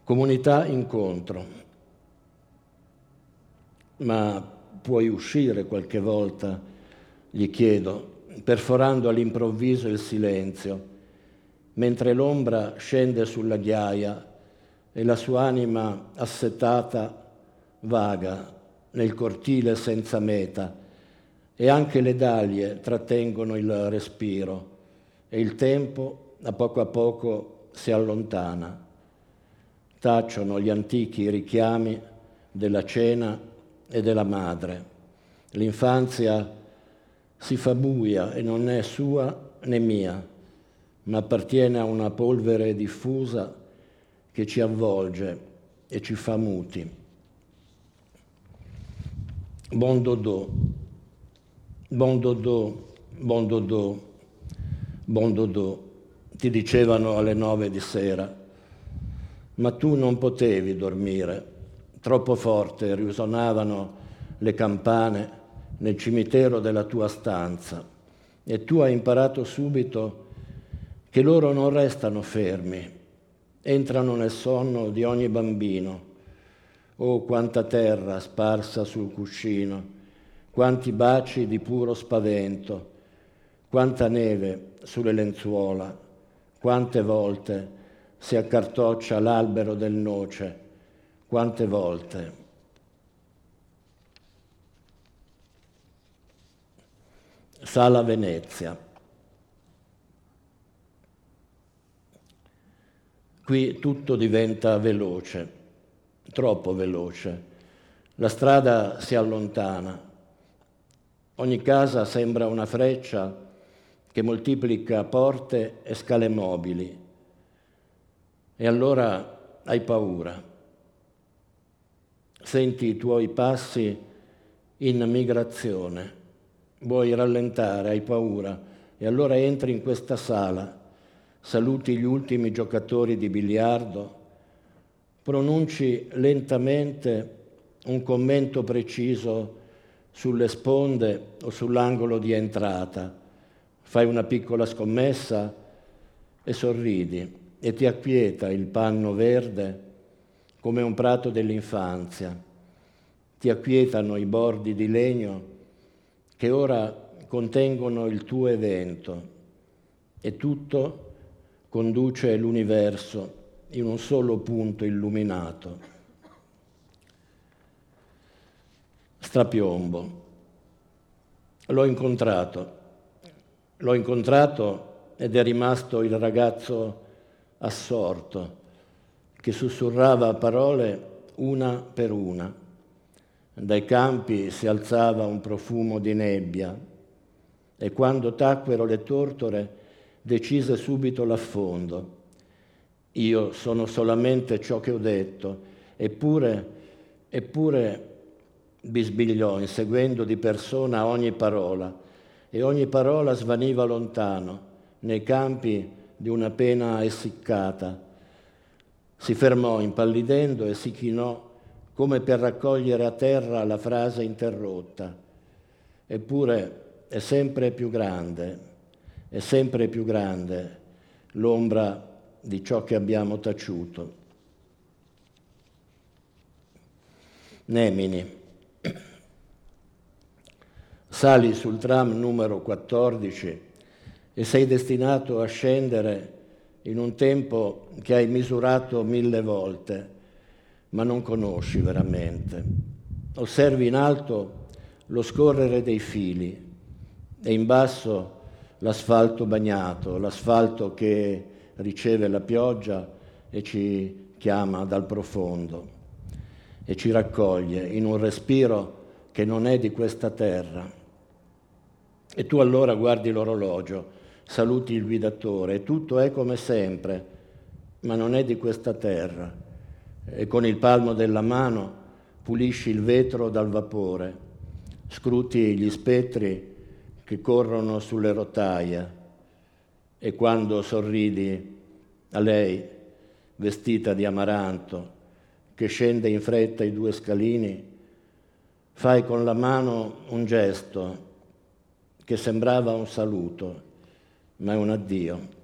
Comunità incontro. Ma puoi uscire qualche volta, gli chiedo, perforando all'improvviso il silenzio, mentre l'ombra scende sulla ghiaia e la sua anima assetata vaga nel cortile senza meta, e anche le dahlie trattengono il respiro e il tempo a poco si allontana. Tacciono gli antichi richiami della cena e della madre. L'infanzia si fa buia e non è sua né mia, ma appartiene a una polvere diffusa che ci avvolge e ci fa muti. Bon dodò, bon dodò, bon dodò, bon dodò, ti dicevano alle 9 di sera, ma tu non potevi dormire. Troppo forte risuonavano le campane nel cimitero della tua stanza e tu hai imparato subito che loro non restano fermi, entrano nel sonno di ogni bambino. Oh, quanta terra sparsa sul cuscino, quanti baci di puro spavento, quanta neve sulle lenzuola, quante volte si accartoccia l'albero del noce, quante volte. Sala Venezia. Qui tutto diventa veloce, troppo veloce. La strada si allontana. Ogni casa sembra una freccia che moltiplica porte e scale mobili. E allora hai paura. Senti i tuoi passi in migrazione. Vuoi rallentare, hai paura. E allora entri in questa sala. Saluti gli ultimi giocatori di biliardo, pronunci lentamente un commento preciso sulle sponde o sull'angolo di entrata, fai una piccola scommessa e sorridi e ti acquieta il panno verde come un prato dell'infanzia, ti acquietano i bordi di legno che ora contengono il tuo evento e tutto conduce l'universo in un solo punto illuminato. Strapiombo. L'ho incontrato ed è rimasto il ragazzo assorto che sussurrava parole una per una. Dai campi si alzava un profumo di nebbia e quando tacquero le tortore decise subito l'affondo. Io sono solamente ciò che ho detto, eppure, bisbigliò, inseguendo di persona ogni parola, e ogni parola svaniva lontano, nei campi di una pena essiccata. Si fermò impallidendo e si chinò come per raccogliere a terra la frase interrotta. Eppure è sempre più grande l'ombra di ciò che abbiamo taciuto. Nemini. Sali sul tram numero 14 e sei destinato a scendere in un tempo che hai misurato 1000 volte, ma non conosci veramente. Osservi in alto lo scorrere dei fili e in basso l'asfalto bagnato, l'asfalto che riceve la pioggia e ci chiama dal profondo e ci raccoglie in un respiro che non è di questa terra. E tu allora guardi l'orologio, saluti il guidatore e tutto è come sempre, ma non è di questa terra. E con il palmo della mano pulisci il vetro dal vapore, scruti gli spettri che corrono sulle rotaie e quando sorridi a lei, vestita di amaranto, che scende in fretta i 2 scalini, fai con la mano un gesto che sembrava un saluto, ma è un addio.